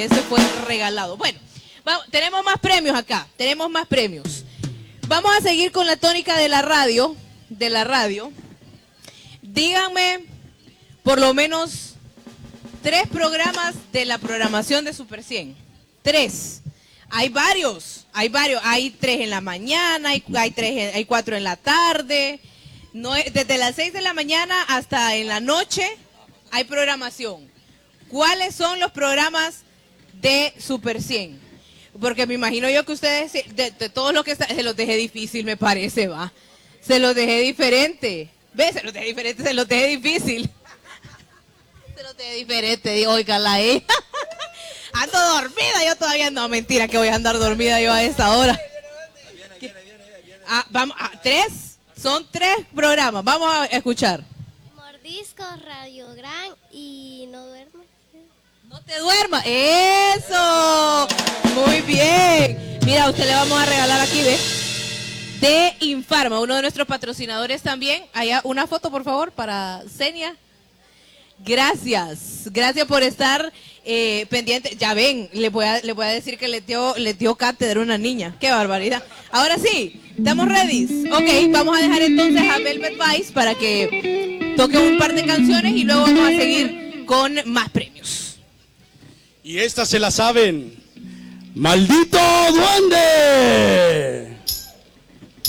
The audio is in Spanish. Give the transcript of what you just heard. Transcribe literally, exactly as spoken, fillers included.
ese fue regalado. Bueno, vamos, tenemos más premios acá, tenemos más premios. Vamos a seguir con la tónica de la radio, de la radio. Díganme por lo menos tres programas de la programación de Super cien. Tres. Hay varios, hay varios. Hay tres en la mañana, hay, hay, tres, hay cuatro en la tarde. No, desde las seis de la mañana hasta en la noche hay programación. ¿Cuáles son los programas de Super cien? Porque me imagino yo que ustedes, de, de todos los que están, se los dejé difícil, me parece, va. Se los dejé diferente. ¿Ves? Se los dejé diferente, se los dejé difícil. Se los dejé diferente, digo, oígala ahí. Ando dormida, yo todavía no, mentira, que voy a andar dormida yo a esta hora. Ah, vamos, ah, tres, son tres programas, vamos a escuchar. Mordisco, Radio Gran y No Duermas. No te duermas, eso, muy bien. Mira, a usted le vamos a regalar aquí, ¿ve? De Infarma, uno de nuestros patrocinadores también. Allá, una foto, por favor, para Senia. Gracias, gracias por estar eh, pendiente. Ya ven, le voy a, le voy a decir que le dio, le dio cátedra a una niña. Qué barbaridad. Ahora sí, ¿estamos ready? Ok, vamos a dejar entonces a Velvet Vice para que toque un par de canciones y luego vamos a seguir con más premios. Y esta se la saben. ¡Maldito duende!